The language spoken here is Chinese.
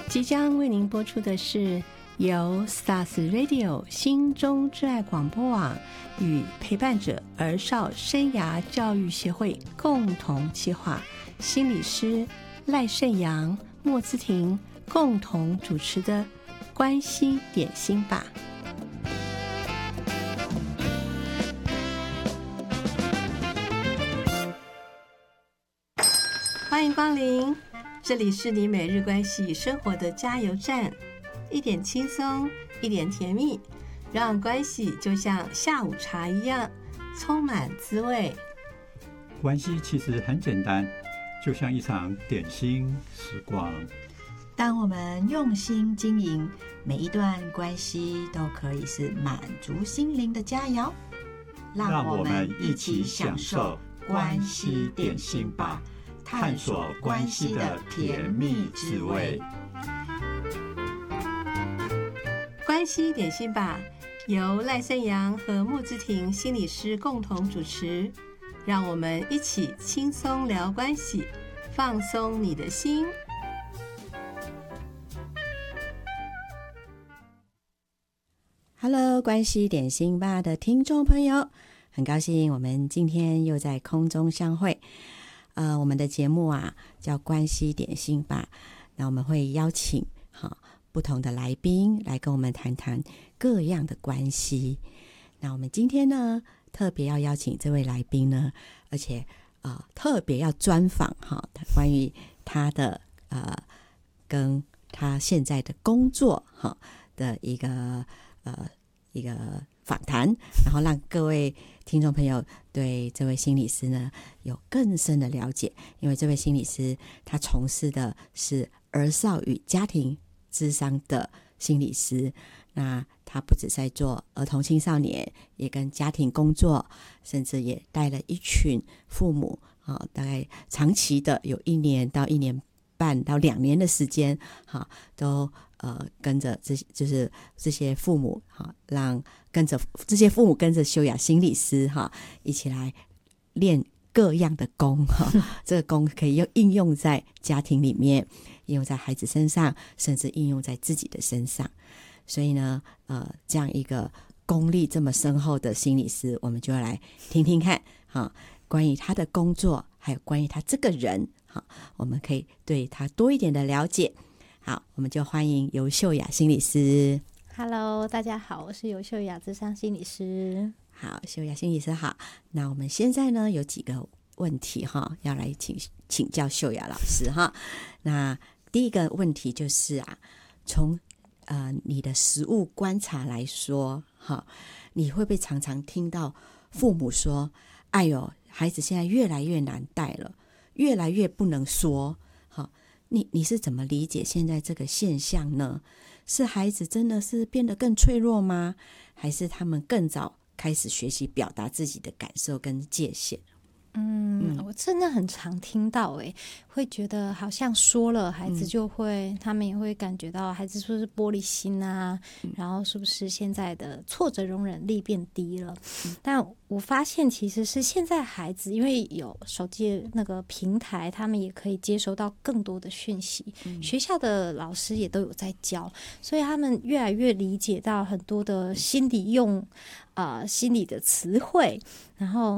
即将为您播出的是由 Stars Radio 心中之爱广播网与陪伴者儿少生涯教育协会共同企划，心理师赖胜阳、莫姿婷共同主持的关系点心吧。欢迎光临，这里是你每日关系生活的加油站，一点轻松，一点甜蜜，让关系就像下午茶一样充满滋味。 关系其实很简单，就像一场点心时光。 当我们用心经营，每一段关系都可以是满足心灵的佳肴。 让我们一起享受关系点心吧，探索关系的甜蜜滋味。 关系点心吧，由赖胜阳和莫姿婷心理师共同主持，让我们一起轻松聊关系，放松你的心。Hello， 关系点心吧的听众朋友，很高兴我们今天又在空中相会。我们的节目啊叫关系点心吧，那我们会邀请不同的来宾来跟我们谈谈各样的关系。那我们今天呢特别要邀请这位来宾呢，而且特别要专访关于他的跟他现在的工作的一个访谈，然后让各位听众朋友对这位心理师呢有更深的了解。因为这位心理师他从事的是儿少与家庭諮商的心理师，那他不只在做儿童青少年，也跟家庭工作，甚至也带了一群父母大概长期的有1年到1年半到2年的时间都跟着就是这些父母让跟着这些父母跟着修雅心理师一起来练各样的功这个功可以应用在家庭里面，应用在孩子身上，甚至应用在自己的身上。所以呢这样一个功力这么深厚的心理师，我们就要来听听看关于他的工作，还有关于他这个人我们可以对他多一点的了解。好，我们就欢迎尤秀雅心理师。 Hello， 大家好，我是尤秀雅諮商心理师。 好，秀雅心理师好。那我们现在呢有几个问题要来请教秀雅老师那第一个问题就是从你的实务观察来说你会不会常常听到父母说，哎呦，孩子现在越来越难带了，越来越不能说。你是怎么理解现在这个现象呢？是孩子真的是变得更脆弱吗？还是他们更早开始学习表达自己的感受跟界限？ 我真的很常听到会觉得好像说了孩子就会他们也会感觉到孩子是不是玻璃心然后是不是现在的挫折容忍力变低了。但我发现其实是现在孩子因为有手机那个平台，他们也可以接收到更多的讯息，学校的老师也都有在教，所以他们越来越理解到很多的心理的词汇，然后